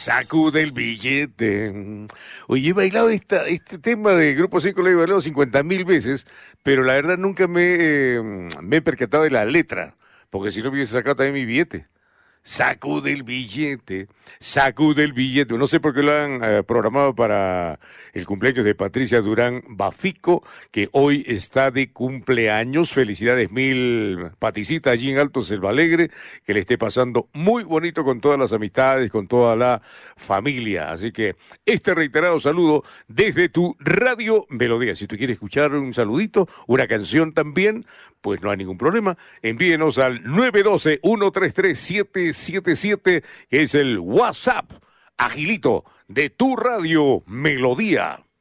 sacude el billete. Oye, he bailado este tema de Grupo 5, lo he bailado 50.000 veces, pero la verdad nunca me he percatado de la letra, porque si no me hubiese sacado también mi billete. Sacude el billete, sacude el billete. No sé por qué lo han programado para el cumpleaños de Patricia Durán Bafico, que hoy está de cumpleaños. Felicidades mil, Paticita, allí en Alto Selva Alegre, que le esté pasando muy bonito con todas las amistades, con toda la familia. Así que este reiterado saludo desde tu Radio Melodía. Si tú quieres escuchar un saludito, una canción también, pues no hay ningún problema. Envíenos al 912-133-777, que es el WhatsApp agilito de tu Radio Melodía.